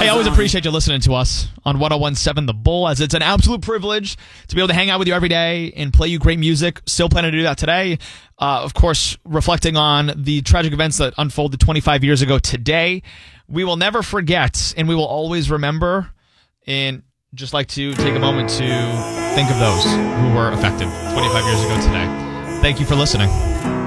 I always appreciate you listening to us on 101.7 The Bull, as it's an absolute privilege to be able to hang out with you every day and play you great music. Still planning to do that today. Of course, reflecting on the tragic events that unfolded 25 years ago today. We will never forget, and we will always remember, and just like to take a moment to think of those who were affected 25 years ago today. Thank you for listening.